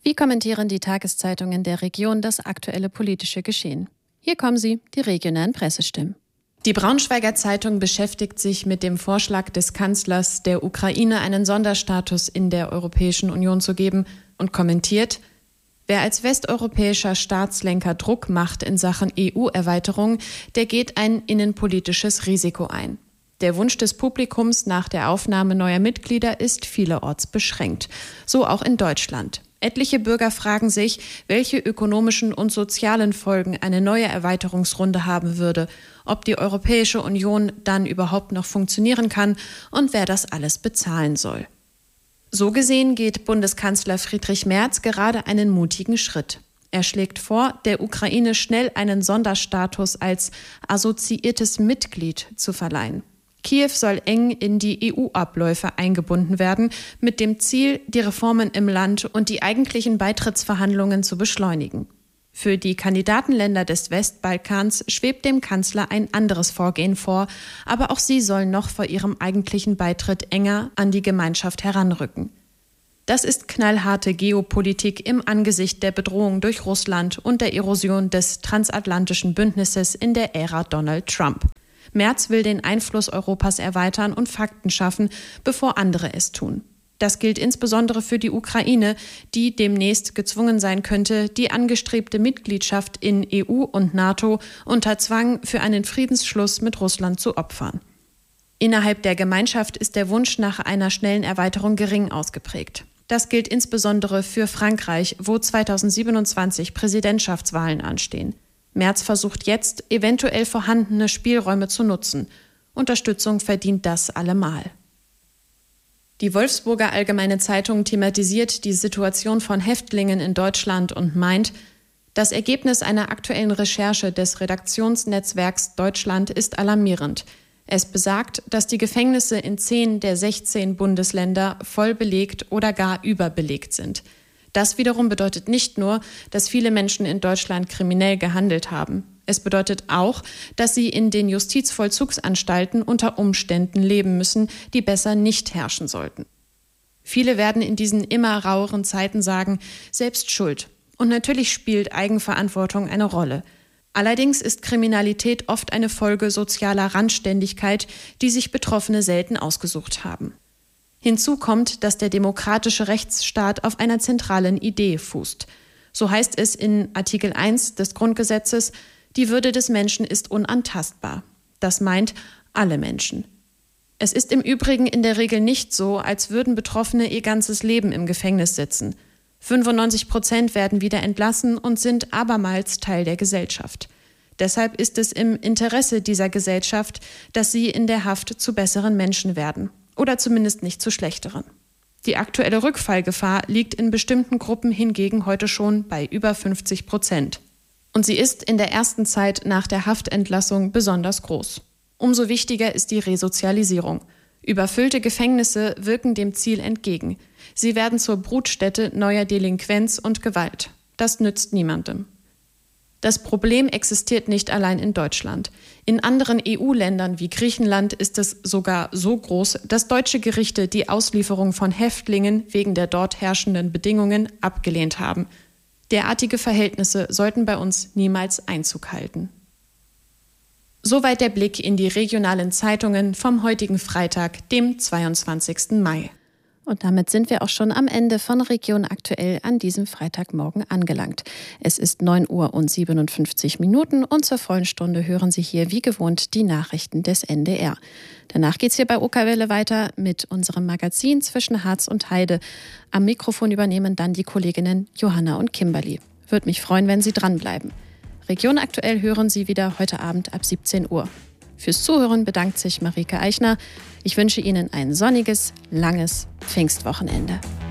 Wie kommentieren die Tageszeitungen der Region das aktuelle politische Geschehen? Hier kommen sie, die regionalen Pressestimmen. Die Braunschweiger Zeitung beschäftigt sich mit dem Vorschlag des Kanzlers, der Ukraine einen Sonderstatus in der Europäischen Union zu geben und kommentiert: Wer als westeuropäischer Staatslenker Druck macht in Sachen EU-Erweiterung, der geht ein innenpolitisches Risiko ein. Der Wunsch des Publikums nach der Aufnahme neuer Mitglieder ist vielerorts beschränkt, so auch in Deutschland. Etliche Bürger fragen sich, welche ökonomischen und sozialen Folgen eine neue Erweiterungsrunde haben würde, ob die Europäische Union dann überhaupt noch funktionieren kann und wer das alles bezahlen soll. So gesehen geht Bundeskanzler Friedrich Merz gerade einen mutigen Schritt. Er schlägt vor, der Ukraine schnell einen Sonderstatus als assoziiertes Mitglied zu verleihen. Kiew soll eng in die EU-Abläufe eingebunden werden, mit dem Ziel, die Reformen im Land und die eigentlichen Beitrittsverhandlungen zu beschleunigen. Für die Kandidatenländer des Westbalkans schwebt dem Kanzler ein anderes Vorgehen vor, aber auch sie sollen noch vor ihrem eigentlichen Beitritt enger an die Gemeinschaft heranrücken. Das ist knallharte Geopolitik im Angesicht der Bedrohung durch Russland und der Erosion des transatlantischen Bündnisses in der Ära Donald Trump. Merz will den Einfluss Europas erweitern und Fakten schaffen, bevor andere es tun. Das gilt insbesondere für die Ukraine, die demnächst gezwungen sein könnte, die angestrebte Mitgliedschaft in EU und NATO unter Zwang für einen Friedensschluss mit Russland zu opfern. Innerhalb der Gemeinschaft ist der Wunsch nach einer schnellen Erweiterung gering ausgeprägt. Das gilt insbesondere für Frankreich, wo 2027 Präsidentschaftswahlen anstehen. Merz versucht jetzt, eventuell vorhandene Spielräume zu nutzen. Unterstützung verdient das allemal. Die Wolfsburger Allgemeine Zeitung thematisiert die Situation von Häftlingen in Deutschland und meint, das Ergebnis einer aktuellen Recherche des Redaktionsnetzwerks Deutschland ist alarmierend. Es besagt, dass die Gefängnisse in 10 der 16 Bundesländer voll belegt oder gar überbelegt sind. Das wiederum bedeutet nicht nur, dass viele Menschen in Deutschland kriminell gehandelt haben. Es bedeutet auch, dass sie in den Justizvollzugsanstalten unter Umständen leben müssen, die besser nicht herrschen sollten. Viele werden in diesen immer raueren Zeiten sagen, selbst schuld. Und natürlich spielt Eigenverantwortung eine Rolle. Allerdings ist Kriminalität oft eine Folge sozialer Randständigkeit, die sich Betroffene selten ausgesucht haben. Hinzu kommt, dass der demokratische Rechtsstaat auf einer zentralen Idee fußt. So heißt es in Artikel 1 des Grundgesetzes, die Würde des Menschen ist unantastbar. Das meint alle Menschen. Es ist im Übrigen in der Regel nicht so, als würden Betroffene ihr ganzes Leben im Gefängnis sitzen. 95% werden wieder entlassen und sind abermals Teil der Gesellschaft. Deshalb ist es im Interesse dieser Gesellschaft, dass sie in der Haft zu besseren Menschen werden. Oder zumindest nicht zu schlechteren. Die aktuelle Rückfallgefahr liegt in bestimmten Gruppen hingegen heute schon bei über 50%. Und sie ist in der ersten Zeit nach der Haftentlassung besonders groß. Umso wichtiger ist die Resozialisierung. Überfüllte Gefängnisse wirken dem Ziel entgegen. Sie werden zur Brutstätte neuer Delinquenz und Gewalt. Das nützt niemandem. Das Problem existiert nicht allein in Deutschland. In anderen EU-Ländern wie Griechenland ist es sogar so groß, dass deutsche Gerichte die Auslieferung von Häftlingen wegen der dort herrschenden Bedingungen abgelehnt haben. Derartige Verhältnisse sollten bei uns niemals Einzug halten. Soweit der Blick in die regionalen Zeitungen vom heutigen Freitag, dem 22. Mai. Und damit sind wir auch schon am Ende von Region Aktuell an diesem Freitagmorgen angelangt. Es ist 9:57 Uhr und zur vollen Stunde hören Sie hier wie gewohnt die Nachrichten des NDR. Danach geht's hier bei Okerwelle weiter mit unserem Magazin Zwischen Harz und Heide. Am Mikrofon übernehmen dann die Kolleginnen Johanna und Kimberly. Würde mich freuen, wenn Sie dranbleiben. Region Aktuell hören Sie wieder heute Abend ab 17 Uhr. Fürs Zuhören bedankt sich Marike Eichner. Ich wünsche Ihnen ein sonniges, langes Pfingstwochenende.